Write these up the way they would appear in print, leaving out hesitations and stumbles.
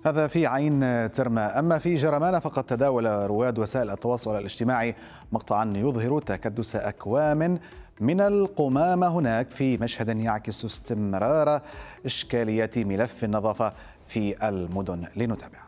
هذا في عين ترمى. أما في جرمانة فقد تداول رواد وسائل التواصل الاجتماعي مقطعا يظهر تكدس أكوام من القمامة هناك في مشهد يعكس استمرار إشكالية ملف النظافة في المدن. لنتابع.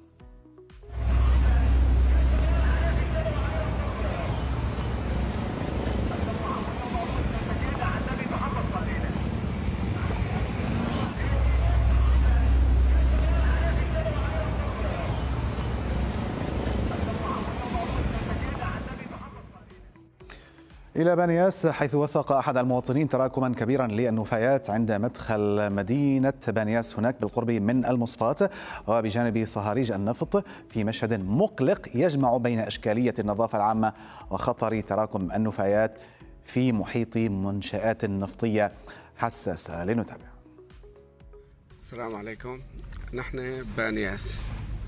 إلى بانياس، حيث وثق أحد المواطنين تراكما كبيرا للنفايات عند مدخل مدينة بانياس هناك بالقرب من المصفاة وبجانب صهاريج النفط، في مشهد مقلق يجمع بين إشكالية النظافة العامة وخطر تراكم النفايات في محيط منشآت نفطية حساسة. لنتابع. السلام عليكم. نحن بانياس،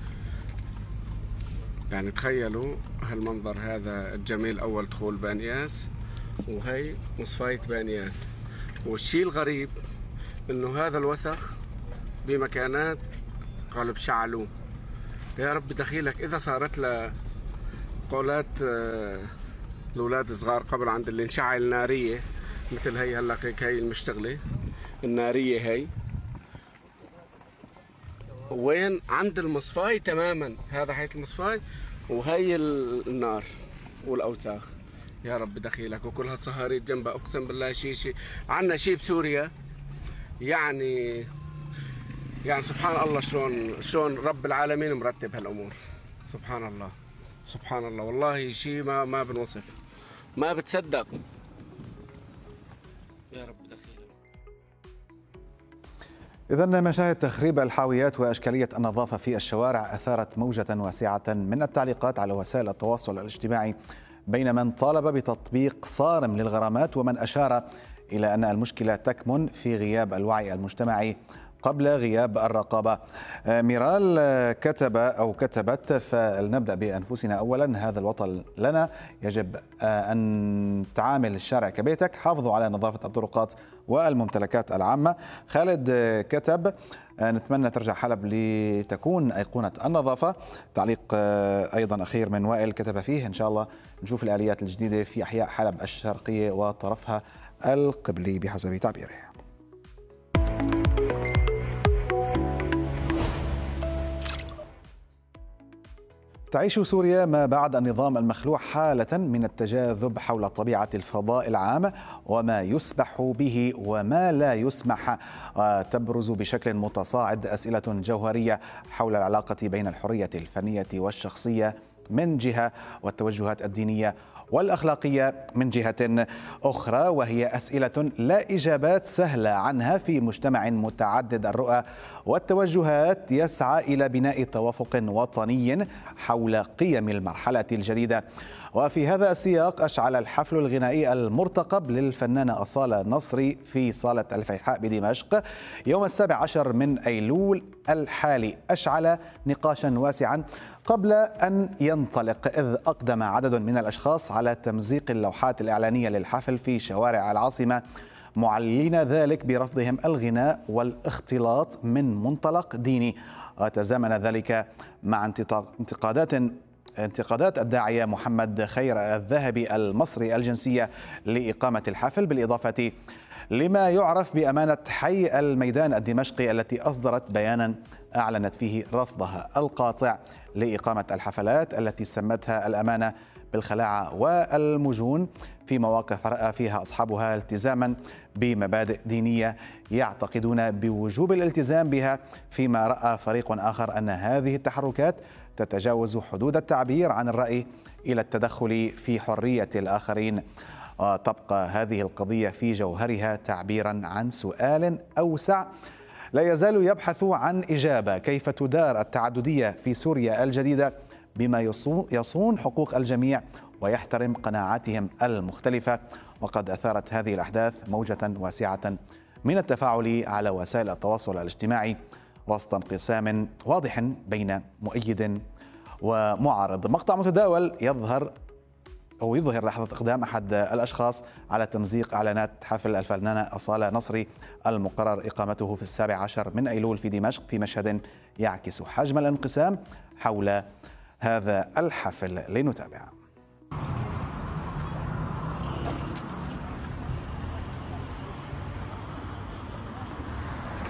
يعني تخيلوا هالمنظر هذا الجميل أول دخول بانياس، وهي مصفاية بانياس. والشيء الغريب إنه هذا الوسخ بمكانات قالب شعلو. يا رب دخيلك إذا صارت له قولات الأولاد الصغار قبل عند اللي انشعل نارية مثل هي هلا هي المشتغلة النارية هي وين عند المصفاي تماما. هذا حيث المصفاي وهي النار والاوساخ. يا رب دخيلك. وكل هالصهاريج جنبها اقسم بالله شيء عنا شيء بسوريا. يعني سبحان الله شلون رب العالمين مرتب هالامور. سبحان الله سبحان الله، والله شيء ما بنوصف، ما بتصدق. يا رب دخيلك. إذن مشاهد تخريب الحاويات وإشكالية النظافة في الشوارع أثارت موجة واسعة من التعليقات على وسائل التواصل الاجتماعي، بين من طالب بتطبيق صارم للغرامات ومن أشار إلى أن المشكلة تكمن في غياب الوعي المجتمعي قبل غياب الرقابة. ميرال كتبت: فلنبدأ بأنفسنا أولا، هذا الوطن لنا، يجب أن تعامل الشارع كبيتك، حافظوا على نظافة الطرقات والممتلكات العامة. خالد كتب: نتمنى ترجع حلب لتكون أيقونة النظافة. تعليق أيضا أخير من وائل كتب فيه: إن شاء الله نشوف الآليات الجديدة في أحياء حلب الشرقية وطرفها القبلي بحسب تعبيره. تعيش سوريا ما بعد النظام المخلوع حالة من التجاذب حول طبيعة الفضاء العام وما يسمح به وما لا يسمح. تبرز بشكل متصاعد أسئلة جوهرية حول العلاقة بين الحرية الفنية والشخصية من جهة والتوجهات الدينية والأخلاقية من جهة أخرى، وهي أسئلة لا إجابات سهلة عنها في مجتمع متعدد الرؤى والتوجهات يسعى إلى بناء توافق وطني حول قيم المرحلة الجديدة. وفي هذا السياق أشعل الحفل الغنائي المرتقب للفنانة أصالة نصري في صالة الفيحاء بدمشق يوم 17 من أيلول الحالي نقاشا واسعا قبل أن ينطلق، إذ أقدم عدد من الأشخاص على تمزيق اللوحات الإعلانية للحفل في شوارع العاصمة، معلين ذلك برفضهم الغناء والاختلاط من منطلق ديني. وتزامن ذلك مع انتقادات الداعية محمد خير الذهبي المصري الجنسية لإقامة الحفل، بالإضافة لما يعرف بأمانة حي الميدان الدمشقي التي أصدرت بيانا أعلنت فيه رفضها القاطع لإقامة الحفلات التي سمتها الأمانة بالخلاعة والمجون في مواقف رأى فيها أصحابها التزاما بمبادئ دينية يعتقدون بوجوب الالتزام بها، فيما رأى فريق آخر أن هذه التحركات تتجاوز حدود التعبير عن الرأي إلى التدخل في حرية الآخرين. تبقى هذه القضية في جوهرها تعبيرا عن سؤال أوسع لا يزال يبحث عن إجابة: كيف تدار التعددية في سوريا الجديدة بما يصون حقوق الجميع ويحترم قناعاتهم المختلفة؟ وقد أثارت هذه الأحداث موجة واسعة من التفاعل على وسائل التواصل الاجتماعي وسط انقسام واضح بين مؤيد ومعارض. مقطع متداول يظهر أو يظهر لحظة إقدام أحد الأشخاص على تمزيق إعلانات حفل الفنانة أصالة نصري المقرر إقامته في 17 من أيلول في دمشق، في مشهد يعكس حجم الانقسام حول هذا الحفل. لنتابع.